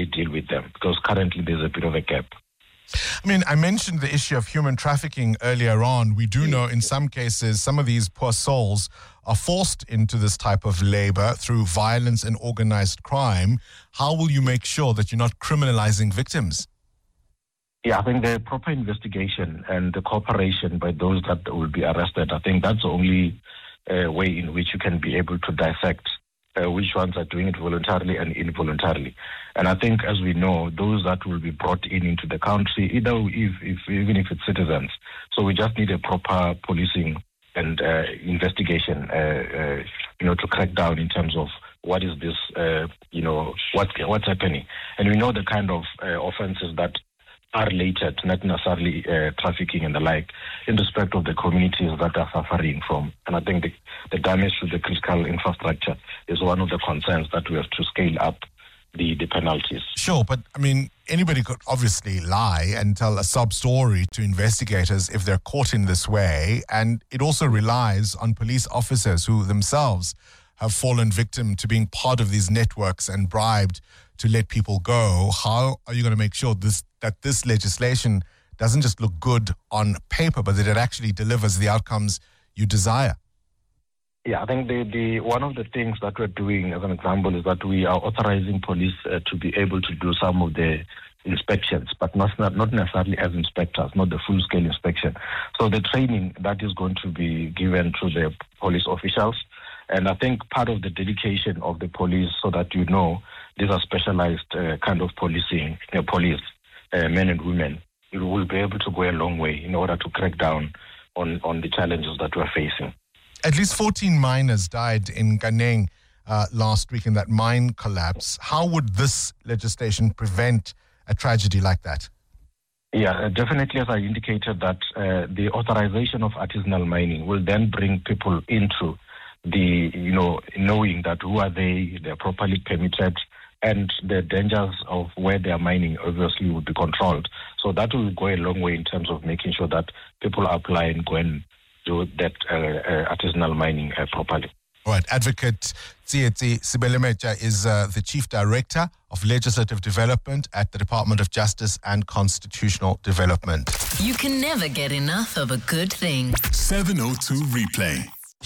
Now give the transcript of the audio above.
properly deal with them, because currently there's a bit of a gap. I mean, I mentioned the issue of human trafficking earlier on. We do know in some cases, some of these poor souls are forced into this type of labor through violence and organized crime. How will you make sure that you're not criminalizing victims? Yeah, I think the proper investigation and the cooperation by those that will be arrested, I think that's the only way in which you can be able to dissect which ones are doing it voluntarily and involuntarily. And I think, as we know, those that will be brought into the country, even if it's citizens. So we just need a proper policing and investigation, to crack down in terms of what is this, what's happening. And we know the kind of offenses that are related, not necessarily trafficking and the like, in respect of the communities that are suffering from. And I think the damage to the critical infrastructure is one of the concerns that we have to scale up the penalties. Sure, but I mean, anybody could obviously lie and tell a sub story to investigators if they're caught in this way. And it also relies on police officers who themselves have fallen victim to being part of these networks and bribed to let people go. How are you going to make sure that this legislation doesn't just look good on paper, but that it actually delivers the outcomes you desire? Yeah, I think the one of the things that we're doing, as an example, is that we are authorizing police to be able to do some of the inspections, but not necessarily as inspectors, not the full-scale inspection. So the training that is going to be given to the police officials, and I think part of the dedication of the police, so that these are specialized kind of policing, police, men and women, it will be able to go a long way in order to crack down on the challenges that we're facing. At least 14 miners died in Ganeng last week in that mine collapse. How would this legislation prevent a tragedy like that? Yeah, definitely, as I indicated, that the authorization of artisanal mining will then bring people into the, knowing that who are they're properly permitted, and the dangers of where they are mining obviously will be controlled. So that will go a long way in terms of making sure that people apply and go and do that artisanal mining properly. All right. Advocate Tsietsi Sibelemecha is the Chief Director of Legislative Development at the Department of Justice and Constitutional Development. You can never get enough of a good thing. 702 Replay.